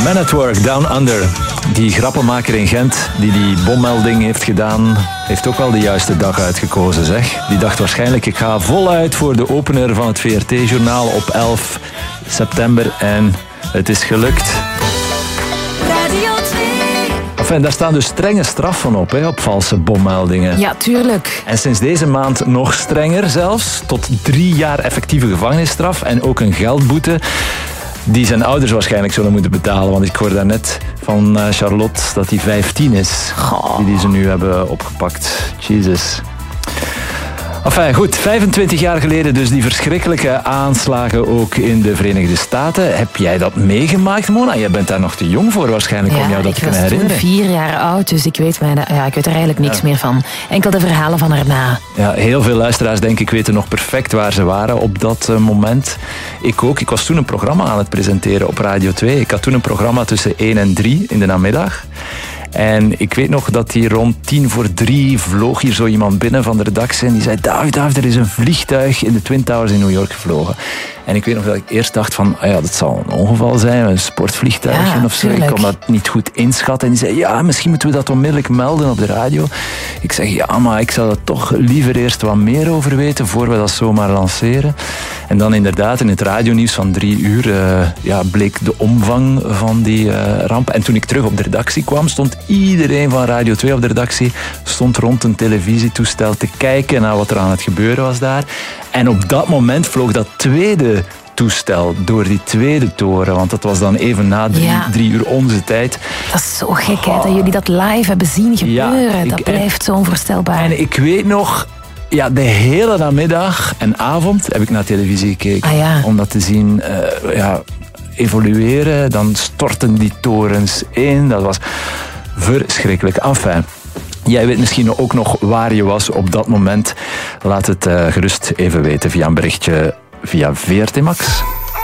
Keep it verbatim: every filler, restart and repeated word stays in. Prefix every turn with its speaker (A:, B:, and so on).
A: Man at Work, Down Under. Die grappenmaker in Gent die die bommelding heeft gedaan, heeft ook wel de juiste dag uitgekozen, zeg. Die dacht waarschijnlijk, ik ga voluit voor de opener van het V R T-journaal op elf september. En het is gelukt.
B: Radio twee.
A: Enfin, daar staan dus strenge straffen op, hè, op valse bommeldingen.
B: Ja, tuurlijk.
A: En sinds deze maand nog strenger zelfs, tot drie jaar effectieve gevangenisstraf en ook een geldboete die zijn ouders waarschijnlijk zullen moeten betalen. Want ik hoor daarnet van Charlotte dat hij vijftien is.
B: Goh.
A: Die, die ze nu hebben opgepakt. Jezus. Enfin, goed. vijfentwintig jaar geleden dus die verschrikkelijke aanslagen ook in de Verenigde Staten. Heb jij dat meegemaakt, Mona? Jij bent daar nog te jong voor waarschijnlijk om jou dat te kunnen herinneren.
B: Ik was toen vier jaar oud, dus ik weet, mij dat, ja, ik weet er eigenlijk niks
A: ja.
B: meer van. Enkel de verhalen van erna.
A: Ja, heel veel luisteraars, denk ik, weten nog perfect waar ze waren op dat uh, moment. Ik ook. Ik was toen een programma aan het presenteren op Radio twee. Ik had toen een programma tussen één en drie in de namiddag. En ik weet nog dat hier rond tien voor drie vloog hier zo iemand binnen van de redactie en die zei, David, David, er is een vliegtuig in de Twin Towers in New York gevlogen. En ik weet nog dat ik eerst dacht van, ah ja, dat zal een ongeval zijn, een sportvliegtuigje
B: ja,
A: of zo.
B: tuurlijk.
A: Ik kon dat niet goed inschatten. En die zei, ja, misschien moeten we dat onmiddellijk melden op de radio. Ik zeg, ja, maar ik zou er toch liever eerst wat meer over weten, voor we dat zomaar lanceren. En dan inderdaad, in het radionieuws van drie uur, uh, ja, bleek de omvang van die uh, ramp. En toen ik terug op de redactie kwam, stond iedereen van Radio twee op de redactie, stond rond een televisietoestel te kijken naar wat er aan het gebeuren was daar. En op dat moment vloog dat tweede toestel door die tweede toren, want dat was dan even na drie,
B: ja.
A: drie uur onze tijd.
B: Dat is zo gek, hè, dat jullie dat live hebben zien gebeuren.
A: Ja, ik,
B: dat blijft zo onvoorstelbaar.
A: En ik weet nog, ja, de hele namiddag en avond heb ik naar televisie gekeken.
B: Ah, ja.
A: Om dat te zien uh, ja, evolueren. Dan stortten die torens in. Dat was verschrikkelijk. Enfin, jij weet misschien ook nog waar je was op dat moment. Laat het uh, gerust even weten via een berichtje via V R T Max.